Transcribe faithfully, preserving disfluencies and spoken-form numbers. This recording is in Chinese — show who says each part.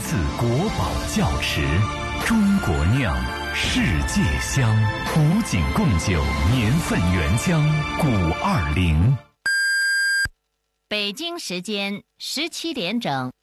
Speaker 1: 次国宝窖池，中国酿，世界香，古井贡酒年份原浆古二零。
Speaker 2: 北京时间十七点整。